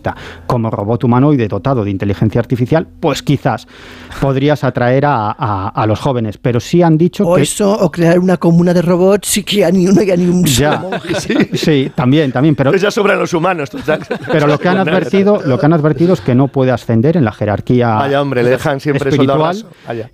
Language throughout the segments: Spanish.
budista como robot humanoide dotado de inteligencia artificial, pues quizás podrías atraer a los jóvenes, pero sí han dicho o que... o crear una comuna de robots y que ya ni uno, ya ni un solo monje. Sí, también, pero... Pues ya sobran los humanos, total. Pero lo que han advertido es que no puede ascender en la jerarquía le dejan siempre espiritual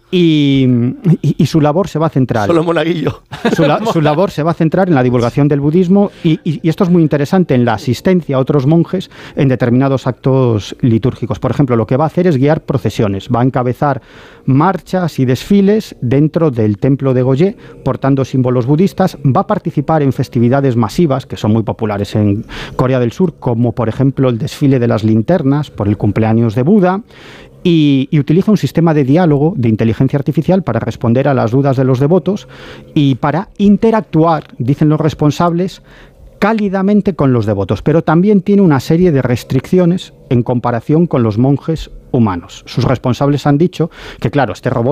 y su labor se va a centrar... Solo monaguillo. Su labor se va a centrar en la divulgación del budismo y esto es muy interesante, en la asistencia a otros monjes en determinados actos litúrgicos. Por ejemplo, lo que va a hacer es guiar procesiones, va a encabezar marchas y desfiles dentro del templo de Goyé, portando símbolos budistas, va a participar en festividades masivas que son muy populares en Corea del Sur, como por ejemplo el desfile de las linternas por el cumpleaños de Buda, y utiliza un sistema de diálogo de inteligencia artificial para responder a las dudas de los devotos y para interactuar, dicen los responsables, cálidamente con los devotos, pero también tiene una serie de restricciones en comparación con los monjes humanos. Sus responsables han dicho que, claro, este robot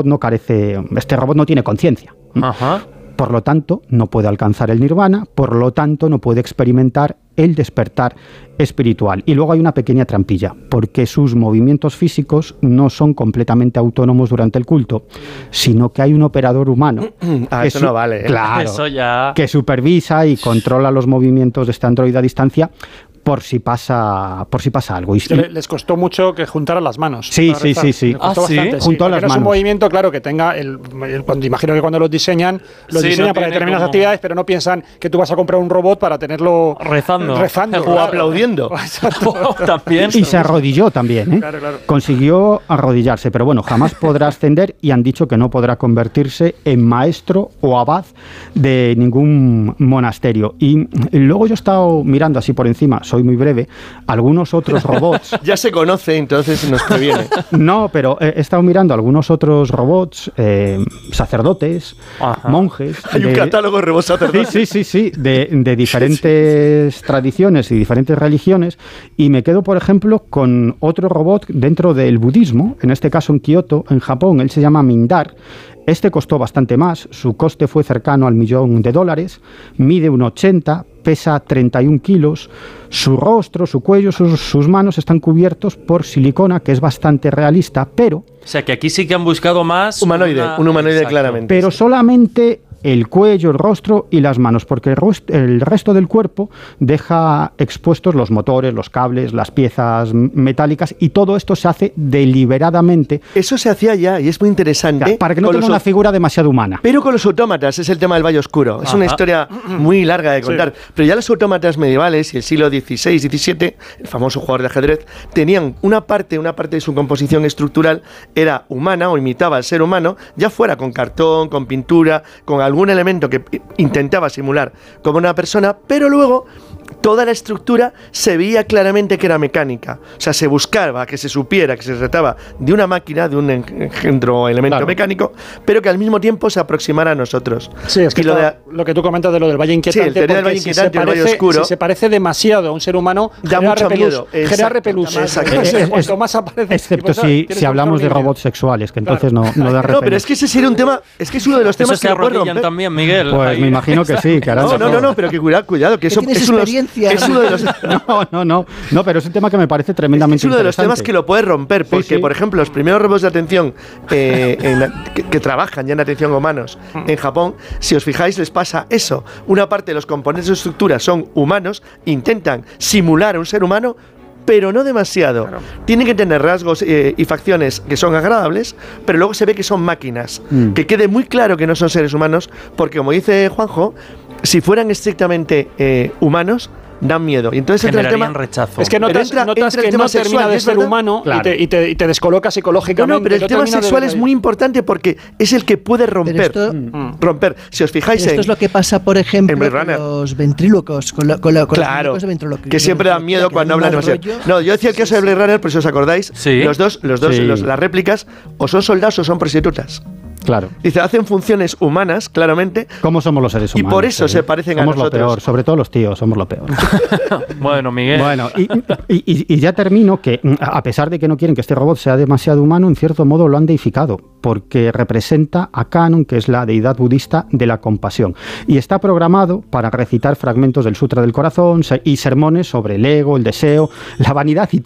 no tiene conciencia. Ajá. Por lo tanto, no puede alcanzar el nirvana, por lo tanto, no puede experimentar el despertar espiritual. Y luego hay una pequeña trampilla, porque sus movimientos físicos no son completamente autónomos durante el culto, sino que hay un operador humano. Eso no vale. Claro, eso ya... que supervisa y controla los movimientos de este androide a distancia por si pasa algo. Les costó mucho que juntaran las manos. Sí. Les costó bastante, juntó las manos. Es un movimiento, claro, que tenga cuando imagino que cuando los diseñan no para determinadas actividades, pero no piensan que tú vas a comprar un robot para tenerlo rezando o aplaudiendo. También. Y se arrodilló también, ¿eh? Claro. Consiguió arrodillarse, pero bueno, jamás podrá ascender y han dicho que no podrá convertirse en maestro o abad de ningún monasterio. Y luego yo he estado mirando así por encima, soy muy breve, algunos otros robots... Ya se conoce, entonces nos previene. No, pero he estado mirando algunos otros robots, sacerdotes, monjes... Hay un catálogo de robots sacerdotes. Sí, de diferentes tradiciones y diferentes religiones, y me quedo, por ejemplo, con otro robot dentro del budismo, en este caso en Kioto, en Japón. Él se llama Mindar. Este costó bastante más, su coste fue cercano al $1.000.000, mide 1,80, pesa 31 kilos, su rostro, su cuello, sus manos están cubiertos por silicona, que es bastante realista, pero... O sea, que aquí sí que han buscado más... un humanoide Exacto. claramente. Pero solamente el cuello, el rostro y las manos, porque el resto del cuerpo deja expuestos los motores, los cables, las piezas metálicas, y todo esto se hace deliberadamente. Eso se hacía ya, y es muy interesante. Para que no tenga una figura demasiado humana. Pero con los autómatas, es el tema del Valle Oscuro. Es una historia muy larga de contar. Sí. Pero ya los autómatas medievales y el siglo XVI, XVII, el famoso jugador de ajedrez, tenían una parte de su composición estructural era humana o imitaba al ser humano, ya fuera con cartón, con pintura, con algún elemento que intentaba simular como una persona, pero luego toda la estructura se veía claramente que era mecánica. O sea, se buscaba que se supiera que se trataba de una máquina, de un engendro elemento mecánico, pero que al mismo tiempo se aproximara a nosotros. Sí, es que lo que tú comentas de lo del Valle Inquietante, sí, el del Valle Inquietante, el Valle Oscuro, si se parece demasiado a un ser humano, da mucho miedo. Genera repelús. Cuanto más aparece. Excepto si hablamos de robots sexuales, que entonces no da repelús. No, pero es que ese sería un tema, es que es uno de los temas que se arrodillan también, Miguel. Pues me imagino que sí, caramba. No, pero que cuidado, que eso es uno de los... No, pero es un tema que me parece tremendamente interesante. Es uno de los interesante. temas que lo puede romper, porque, por ejemplo, los primeros robots de atención que trabajan ya en atención a humanos en Japón, si os fijáis, les pasa eso. Una parte de los componentes de su estructura son humanos, intentan simular a un ser humano, pero no demasiado. Claro. Tienen que tener rasgos y facciones que son agradables, pero luego se ve que son máquinas. Que quede muy claro que no son seres humanos, porque como dice Juanjo, si fueran estrictamente humanos, dan miedo. Y entonces entra el tema, rechazo. Es que notas que no termina de ser humano, claro, y te descoloca psicológicamente. No, pero el tema sexual es muy importante porque es el que puede romper. Romper. Si os fijáis esto es lo que pasa, por ejemplo, con los ventrílocos, con los ventriloquios, que siempre dan miedo cuando hablan demasiado. No, yo decía el caso de Blade Runner, por si os acordáis, los dos las réplicas o son soldados o son prostitutas. Claro. Dice, hacen funciones humanas, claramente. ¿Cómo somos los seres humanos? Y por eso se parecen a nosotros. Somos lo peor, sobre todo los tíos, somos lo peor. Bueno, Miguel. Bueno, y ya termino, que a pesar de que no quieren que este robot sea demasiado humano, en cierto modo lo han deificado, porque representa a Kannon, que es la deidad budista de la compasión. Y está programado para recitar fragmentos del Sutra del Corazón y sermones sobre el ego, el deseo, la vanidad y